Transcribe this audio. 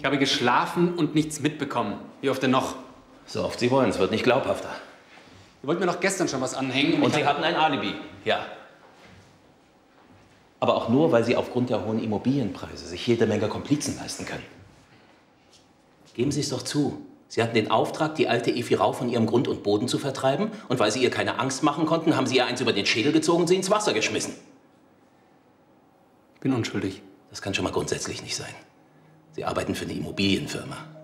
Ich habe geschlafen und nichts mitbekommen. Wie oft denn noch? So oft Sie wollen, es wird nicht glaubhafter. Ihr wollt mir doch gestern schon was anhängen. Und Sie hatten ein Alibi, ja. Aber auch nur, weil Sie aufgrund der hohen Immobilienpreise sich jede Menge Komplizen leisten können. Geben Sie es doch zu. Sie hatten den Auftrag, die alte Evi Rau von ihrem Grund und Boden zu vertreiben. Und weil Sie ihr keine Angst machen konnten, haben Sie ihr eins über den Schädel gezogen und sie ins Wasser geschmissen. Ich bin unschuldig. Das kann schon mal grundsätzlich nicht sein. Sie arbeiten für eine Immobilienfirma.